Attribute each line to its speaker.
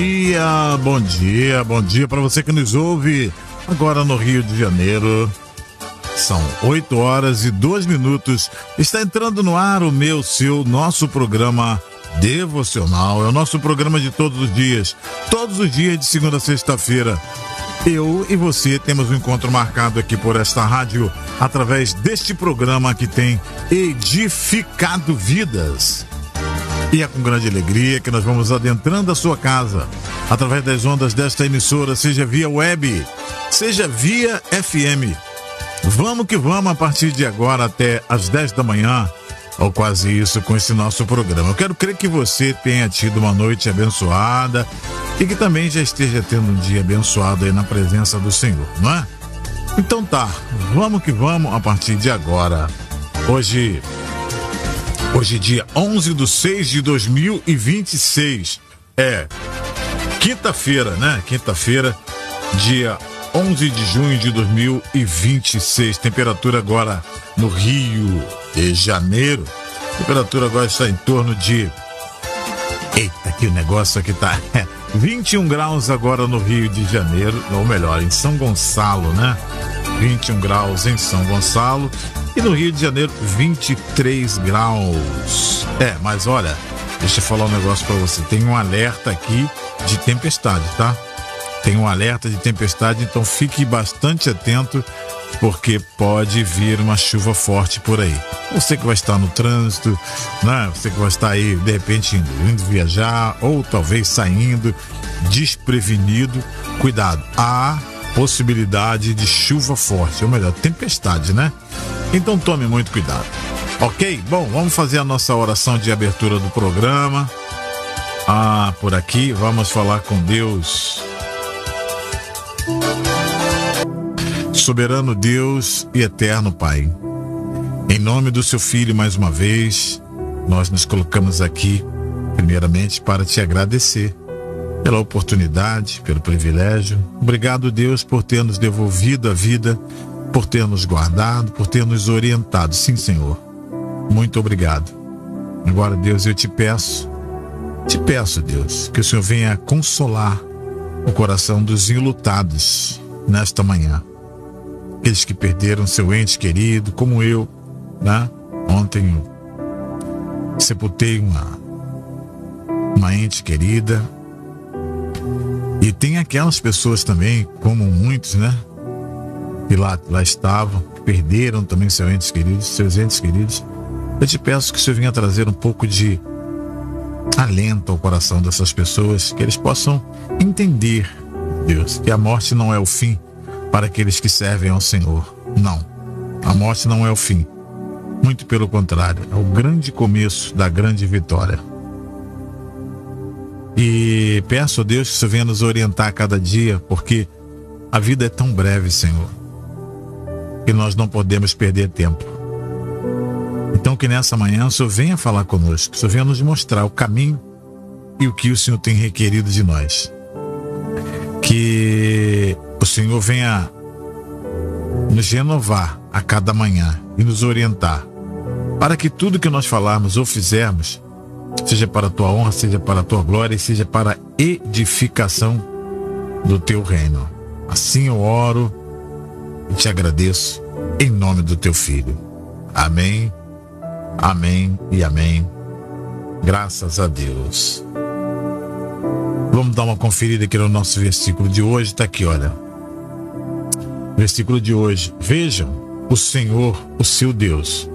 Speaker 1: Bom dia para você que nos ouve agora no Rio de Janeiro. São 8h02. Está entrando no ar o nosso programa devocional. É o nosso programa de todos os dias de segunda a sexta-feira. Eu e você temos um encontro marcado aqui por esta rádio, através deste programa que tem edificado vidas. E é com grande alegria que nós vamos adentrando a sua casa, através das ondas desta emissora, seja via web, seja via FM. Vamos que vamos a partir de agora até às 10 da manhã, ou quase isso, com esse nosso programa. Eu quero crer que você tenha tido uma noite abençoada e que também já esteja tendo um dia abençoado aí na presença do Senhor, não é? Então tá, vamos que vamos a partir de agora. Hoje dia 11/6/2026, é quinta-feira, né? Quinta-feira, dia 11 de junho de 2026. Temperatura agora no Rio de Janeiro. Temperatura agora está em torno de... Eita, que o negócio aqui tá... 21 graus agora no Rio de Janeiro, ou melhor, em São Gonçalo, né? 21 graus em São Gonçalo. E no Rio de Janeiro, 23 graus. Mas olha, deixa eu falar um negócio pra você. Tem um alerta aqui de tempestade, tá? Tem um alerta de tempestade, então fique bastante atento, porque pode vir uma chuva forte por aí. Você que vai estar no trânsito, né? Você que vai estar aí, de repente, indo viajar, ou talvez saindo desprevenido. Cuidado, há possibilidade de chuva forte, ou melhor, tempestade, né? Então tome muito cuidado, ok? Bom, vamos fazer a nossa oração de abertura do programa. Por aqui, vamos falar com Deus. Soberano Deus e eterno Pai, em nome do seu Filho, mais uma vez, nós nos colocamos aqui, primeiramente, para te agradecer pela oportunidade, pelo privilégio. Obrigado, Deus, por ter nos devolvido a vida, por ter nos guardado, por ter nos orientado. Sim, Senhor, muito obrigado. Agora, Deus, eu te peço, Deus, que o Senhor venha consolar o coração dos enlutados nesta manhã. Aqueles que perderam seu ente querido, como eu, né? Ontem eu sepultei uma ente querida. E tem aquelas pessoas também, como muitos, né? Que lá estavam, que perderam também seus entes queridos. Eu te peço que o Senhor venha trazer um pouco de alento ao coração dessas pessoas, que eles possam entender, Deus, que a morte não é o fim para aqueles que servem ao Senhor. Não, a morte não é o fim. Muito pelo contrário, é o grande começo da grande vitória. E peço a Deus que o Senhor venha nos orientar a cada dia, porque a vida é tão breve, Senhor, que nós não podemos perder tempo. Então que nessa manhã o Senhor venha falar conosco, o Senhor venha nos mostrar o caminho e o que o Senhor tem requerido de nós. Que o Senhor venha nos renovar a cada manhã e nos orientar, para que tudo que nós falarmos ou fizermos seja para a tua honra, seja para a tua glória e seja para a edificação do teu reino. Assim eu oro e te agradeço em nome do teu Filho. Amém, amém e amém. Graças a Deus. Vamos dar uma conferida aqui no nosso versículo de hoje. Está aqui, olha. Versículo de hoje. Vejam o Senhor, o seu Deus,